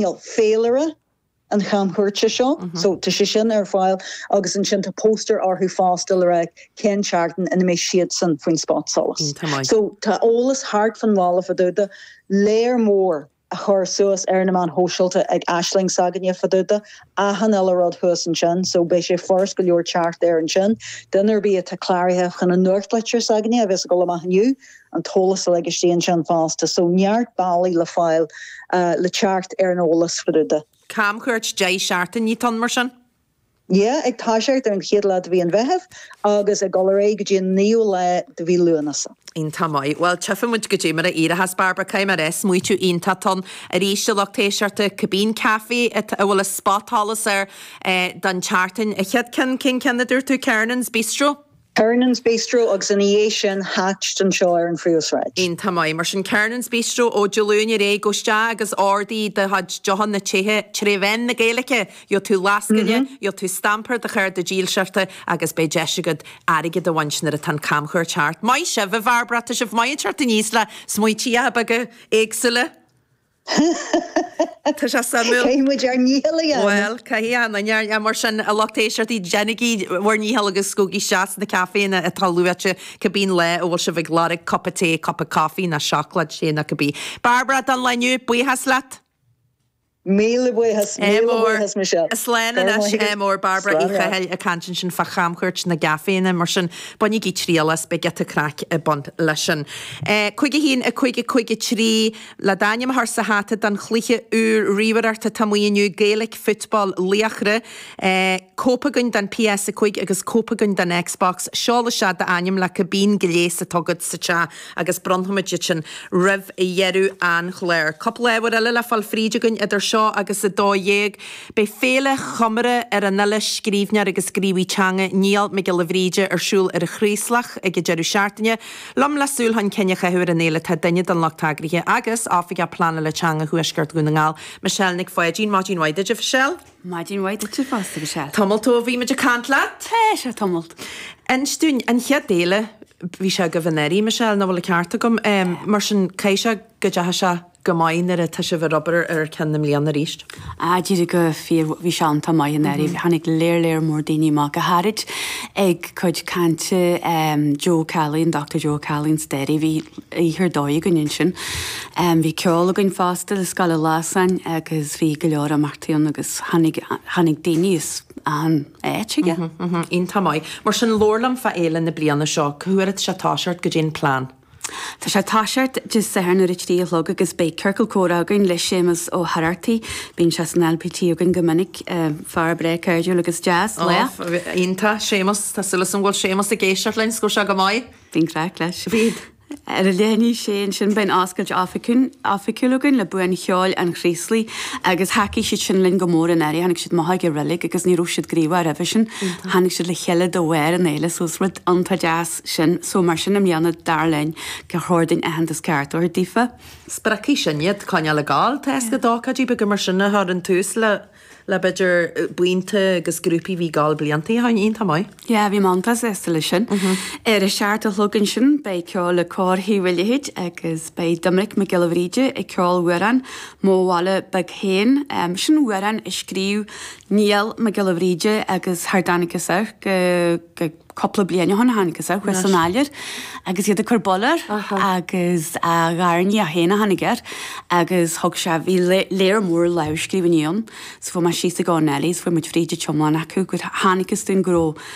Daniel Failure an chamhuirte seo, so tá sé sin ar fáil agus an sin tá póster orthú fástal le Ken Charlton in mé siad san faoin spot solas. So tá ólas hart fan mála faduda léir mór a chur suas ar na man hóisiilta ag Aisling saganne faduda a han eile hus an sin, so bei sé first go leor chart there an sin. Then there be a tá clarithe chun an nuirtleir saganne a bheits go amach nniu an tolas a legistí an sin fásta, so neart bailí le fáil le chart ar an ólas faduda. Cam chuirt Jay Sharton ní tan mar sin? Yeah, ag táisiart ar an chiad le bhí an bheitheamh agus ag golaré go dtí níú le de bhí luanasa. In tamáid, well, tefamid go dtí mar a ire has Barbara Caimar muitiú ínta ton a ríiste lechtéisiarta cabín café a bhfuil a spothalas ar dan chartain a chead cin cenidir tú Kernan's Bistro? Kernan's Bistro agus an éisian hatched an seo ar an friúsráid. In tamáid, mar sin Kernan's Bistro ó Jolúne ré goiste agus ordaí de had Johan na títhe tréven na Gaelice, jo tú lascaine, jo tú stamper de chuir de dílseirta agus bei jeisigad aige de bhainsinnar a tan camchúir chart. Mai se bh Barbara se bh mai chart in ísla smuití a baga éagsúla. Tá sé samú. Céimmuid ar níhela. Well, caian a mar sin a lechtéisiart í Jennigí war níhela agus scógaí seas na caféna a talúate cabín le ó bhil se bh gláric cup of tea, cup of coffee na chocolate sé na cabí. Barbara dan leniu buíhas leat? Míle buíhas Michelle. Is léna émór Barbara í chaheil a cantin sin fa chamchuirt na gaféna mar sin bunig í tríalas be get a crack a bond leisin. Cuige hín a cuige trí le daim har sa hata dan chliche úr riwararta tamuinniu Gaelic football liachre cópagun dan PS a cuig agus cópagun dan Xbox seála se de aim le cabín geléis a togad sa te agus bronhamid sin rih a dhearú an chléir. Coppléhar eile le fal fríidegun idir seo agus a dóhéag bei féle chomere ar an nuile scríbnear agus scríbhí teanga níl me go lehríide arsúl ar a chríslach ag Jeru Seartaine. Lom lasúil han cenecha huair an éile tá daine don lachtagrithe agus áfiige plana le teanga huasgart gúna ngáil. Michelle Nick Foyagin, Martin White, did you Michelle? Martin White, did you fast Michelle? Tomultó bhí me de cantla? Tá sé tomult. An stún an chead déile bhí se go bhannéirí Michelle na bhfuil cearta gom mar sin céise go deatha se gomáinar a tuise bh robar ar cennam líana ríist. Díra go fíor bhí seanta maiannéirí bhí hanig léir mór daoine má go háid ag chuid cante Joe Callin, Dr. Joe Callin steri bhí íthir dói gonin sin. Bhí ceola goin fásta le scala lásan agus bhí go leor a martíon agus hanig daoine an éitige. Ín tamáid. Mar sin lórlam fa éile na bliana seo, chuirid se táseart go dtí plán. Tá sé táseart just sa hena rití a log agus bei Circle Córagan le sémas ó Harartí, bín se an LPT agan gomininic far bre ceirú agus jazz le. Ínta sémas, tá sulas an bhil sémas a géisiart lein sco se go maiid? Bín crack leis. Ar a léní sé sin ben ascailt áficúlagan le buin cheáil an chríslí agus haci siad sin linn go mór an airí hanig siad maithaige rilig agus ní rúisiad gríomh a vision hanig siad le cheile do bhhair an éile súsrad anta jazz sin so mar sin am dhéanana darlein go chóirdain ahantas ceart or dífa. Sprací sin iad cáine le gáil teas go dácadí be go mar sinna thar an tús le beidir buinte agus grúpi bhí gáil bliantaí hain íon tamáid? Ja, bhí mantas lei sin. Ar a seart a thugann sin bei ceáil le cóirthaí bhuiilehéid agus bei Dominic me Gilhríide ag ceáil uaran móháile bag héin sin uaran i scríú níl me Gilhríide agus Hardanicus go coppla bliana honna hanigus a chuir san áilir agus iad a churbollar agus a gáirní a héna hanigar agus thug se bhí léir mór leiscríbhaníon so bfu mar síos a gáin elís fu muid fríide teomláin acu go hanigus dún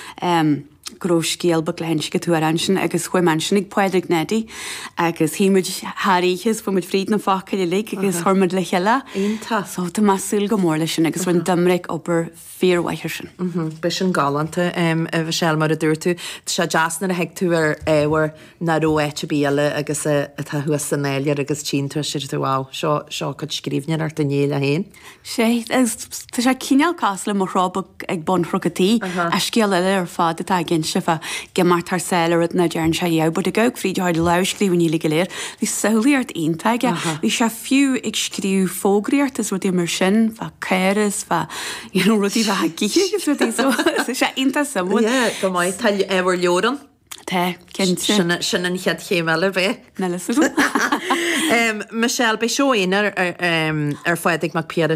gró scéal ba léins go tú an sin agus chuir man sinnig poidig nedi agus hímuid haríchas fu muid fríd na fácail le agus thomad le cheile Ínta. so tá masúil go mór lei sin agus bhain Dominic obair fíorhaithir sin. Be sin galanta a bheit sell mar a dúirtú se jazzna a heag tú ar éhar na róéite bíala agus a thuas san éilear agus tíntu siir tú bhá seo chud scríbnear ar danéile a héin. sé tá sé cíneal cás le marrába ag bonthrogatí a scéal eile ar fád atá gin se fa ge mar tar selarad na dearn se jeabbar a gaug fríd háid leiscríbhaní le go léir hí saolaíart iontaige hí se fiú ag scríú fógraíart is rudí mar sin fa céras fa rudí bheit gígus rudí sé ionta samú. Go maiid tal éhar leoran? Tá sin an chead chéile bheith. Nelas. Michelle, be seoínar ar fáidig mac Pierre